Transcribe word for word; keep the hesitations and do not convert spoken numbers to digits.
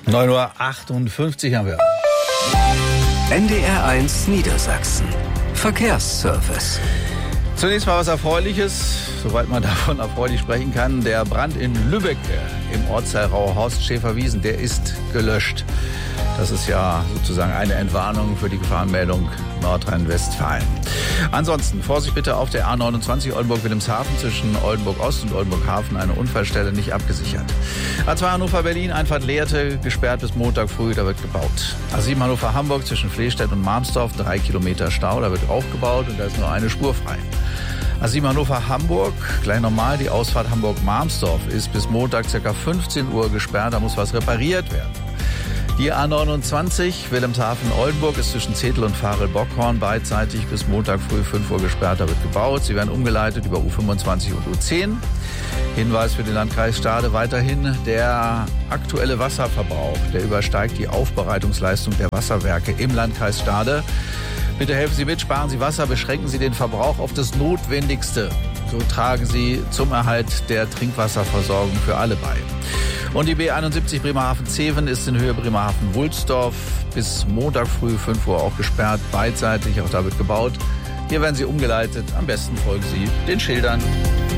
neun Uhr achtundfünfzig haben wir. N D R eins Niedersachsen. Verkehrsservice. Zunächst mal was Erfreuliches, soweit man davon erfreulich sprechen kann. Der Brand in Lübeck im Ortsteil Rauhorst-Schäferwiesen, der ist gelöscht. Das ist ja sozusagen eine Entwarnung für die Gefahrenmeldung Nordrhein-Westfalen. Ansonsten Vorsicht bitte auf der A neunundzwanzig Oldenburg-Wilhelmshaven zwischen Oldenburg-Ost und Oldenburg-Hafen, eine Unfallstelle nicht abgesichert. A zwei Hannover-Berlin, Einfahrt Lehrte, gesperrt bis Montag früh, da wird gebaut. A sieben Hannover-Hamburg zwischen Flehstedt und Marmsdorf, drei Kilometer Stau, da wird auch gebaut und da ist nur eine Spur frei. A sieben Hannover-Hamburg, gleich normal, die Ausfahrt Hamburg-Marmsdorf ist bis Montag ca. fünfzehn Uhr gesperrt, da muss was repariert werden. Die A neunundzwanzig Wilhelmshaven-Oldenburg ist zwischen Zetel und Farel-Bockhorn beidseitig bis Montag früh fünf Uhr gesperrt, da wird gebaut. Sie werden umgeleitet über U fünfundzwanzig und U zehn. Hinweis für den Landkreis Stade weiterhin, der aktuelle Wasserverbrauch, der übersteigt die Aufbereitungsleistung der Wasserwerke im Landkreis Stade. Bitte helfen Sie mit, sparen Sie Wasser, beschränken Sie den Verbrauch auf das Notwendigste. So tragen Sie zum Erhalt der Trinkwasserversorgung für alle bei. Und die B einundsiebzig Bremerhaven-Zeven ist in Höhe Bremerhaven-Wulsdorf bis Montag früh fünf Uhr auch gesperrt, beidseitig, auch da wird gebaut. Hier werden Sie umgeleitet, am besten folgen Sie den Schildern.